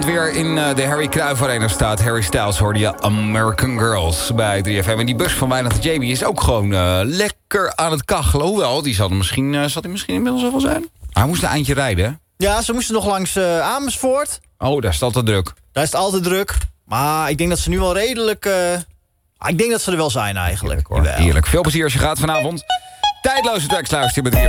Weer in de Harry Cruijff Arena staat. Harry Styles hoorde je American Girls bij 3FM. En die bus van Wijnand Jamie is ook gewoon lekker aan het kachelen. Hoewel, die zat hij misschien inmiddels al wel zijn. Hij moest een eindje rijden, hè? Ja, ze moesten nog langs Amersfoort. Oh, daar is het altijd druk. Daar is het altijd druk. Maar ik denk dat ze nu wel redelijk... ik denk dat ze er wel zijn eigenlijk. Heerlijk, hoor. Heerlijk. Veel plezier als je gaat vanavond. Tijdloze tracks luisteren met 3FM.